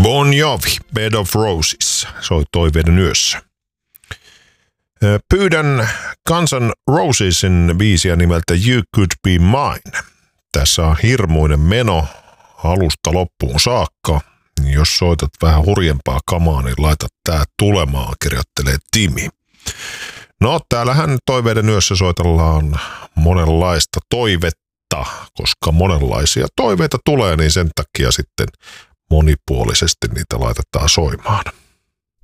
Bon Jovi, Bed of Roses, soi Toiveiden yössä. Pyydän Guns N' Rosesin biisiä nimeltä You Could Be Mine. Tässä on hirmuinen meno alusta loppuun saakka. Jos soitat vähän hurjempaa kamaa, niin laita tää tulemaan, kirjoittelee Timi. No, täällähän Toiveiden yössä soitellaan monenlaista toivetta, koska monenlaisia toiveita tulee, niin sen takia sitten monipuolisesti niitä laitetaan soimaan.